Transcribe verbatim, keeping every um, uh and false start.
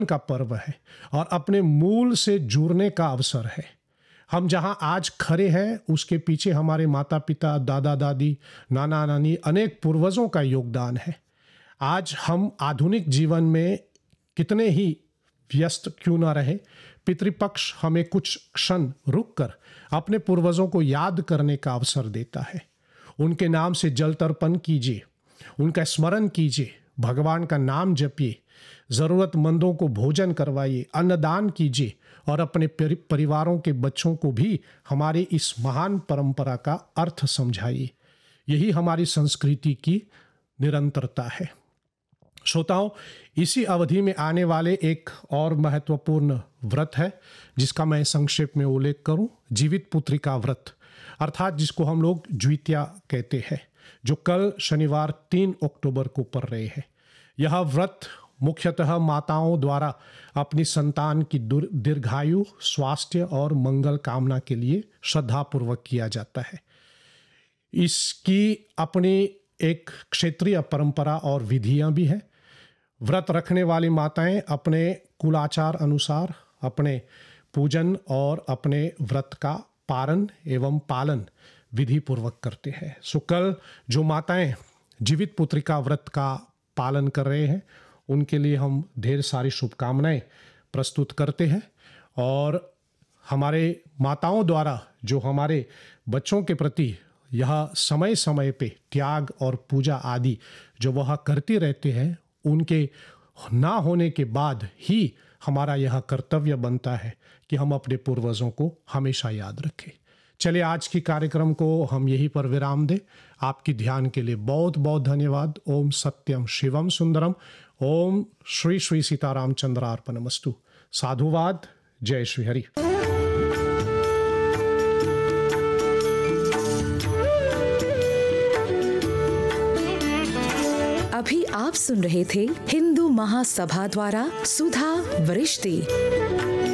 का पर्व है और अपने मूल से जुड़ने का अवसर है। हम जहां आज खड़े हैं उसके पीछे हमारे माता पिता, दादा दादी, नाना नानी, अनेक पूर्वजों का योगदान है। आज हम आधुनिक जीवन में कितने ही व्यस्त क्यों ना रहे, पितृपक्ष हमें कुछ क्षण रुककर अपने पूर्वजों को याद करने का अवसर देता है। उनके नाम से जल तर्पण कीजिए, उनका स्मरण कीजिए, भगवान का नाम जपिए, ज़रूरतमंदों को भोजन करवाइए, अन्नदान कीजिए और अपने परिवारों के बच्चों को भी हमारी इस महान परंपरा का अर्थ समझाइए। यही हमारी संस्कृति की निरंतरता है। श्रोताओं, इसी अवधि में आने वाले एक और महत्वपूर्ण व्रत है जिसका मैं संक्षेप में उल्लेख करूं, जीवित पुत्रिका व्रत, अर्थात जिसको हम लोग ज्वितिया कहते हैं, जो कल शनिवार तीन अक्टूबर को पड़ रहे हैं। यह व्रत मुख्यतः माताओं द्वारा अपनी संतान की दीर्घायु, स्वास्थ्य और मंगल कामना के लिए श्रद्धापूर्वक किया जाता है। इसकी अपनी एक क्षेत्रीय परंपरा और विधियां भी हैं। व्रत रखने वाली माताएं अपने कुलाचार अनुसार अपने पूजन और अपने व्रत का पारण एवं पालन विधि पूर्वक करते हैं। सो कल जो माताएं जीवित पुत्रिका व्रत का पालन कर रहे हैं उनके लिए हम ढेर सारी शुभकामनाएं प्रस्तुत करते हैं और हमारे माताओं द्वारा जो हमारे बच्चों के प्रति यह समय समय पे त्याग और पूजा आदि जो वह करते रहते हैं, उनके ना होने के बाद ही हमारा यह कर्तव्य बनता है कि हम अपने पूर्वजों को हमेशा याद रखें। चलिए आज की कार्यक्रम को हम यहीं पर विराम दें। आपकी ध्यान के लिए बहुत बहुत धन्यवाद। ओम सत्यम शिवम सुंदरम। ओम श्री श्री सीतारामचंद्रार्पणमस्तु। साधुवाद। जय श्री हरि। अभी आप सुन रहे थे हिंदू महासभा द्वारा सुधा वृष्टि।